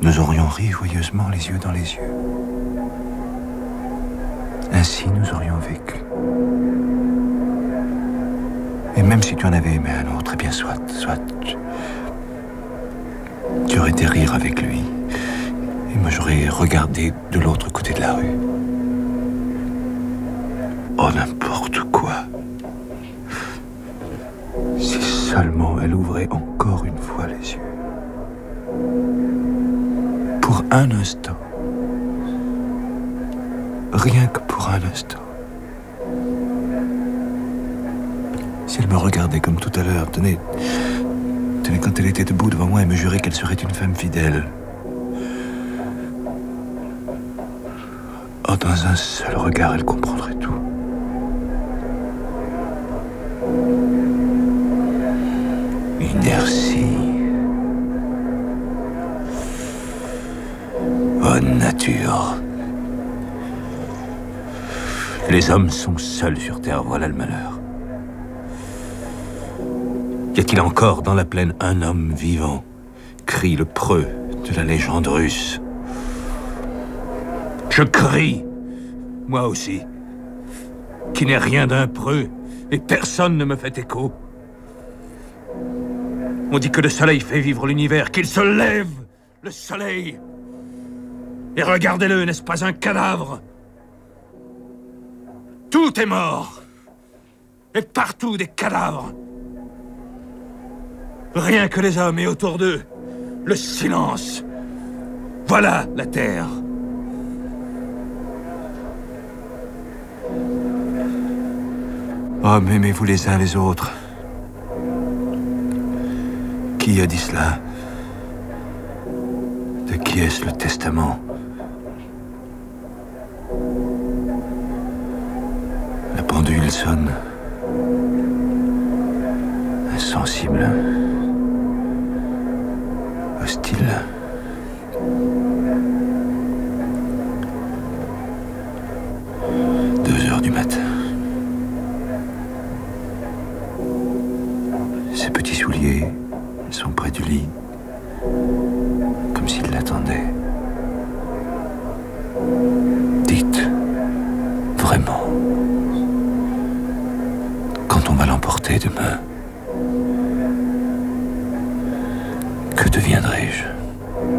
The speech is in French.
nous aurions ri joyeusement les yeux dans les yeux. Ainsi nous aurions vécu. Et même si tu en avais aimé un autre, eh bien soit, tu aurais été rire avec lui. Et moi j'aurais regardé de l'autre côté de la rue. Oh, n'importe quoi. Si seulement elle ouvrait encore une fois les yeux. Pour un instant. Rien que pour un instant. Si elle me regardait comme tout à l'heure, tenez, quand elle était debout devant moi et me jurait qu'elle serait une femme fidèle. Oh, dans un seul regard, elle comprendrait tout. Inertie. Oh, nature. Les hommes sont seuls sur Terre, voilà le malheur. Y a-t-il encore dans la plaine un homme vivant? Crie le preux de la légende russe. Je crie, moi aussi, qui n'est rien d'un preux, et personne ne me fait écho. On dit que le soleil fait vivre l'univers, qu'il se lève, le soleil. Et regardez-le, n'est-ce pas un cadavre? Tout est mort. Et partout des cadavres. Rien que les hommes et autour d'eux, le silence. Voilà la terre. Oh, mais aimez-vous les uns les autres. Qui a dit cela? De qui est-ce le testament? La pendule sonne. Insensible. Hostile. Deux heures du matin. Ses petits souliers sont près du lit, comme s'il l'attendait. Dites, vraiment, quand on va l'emporter demain.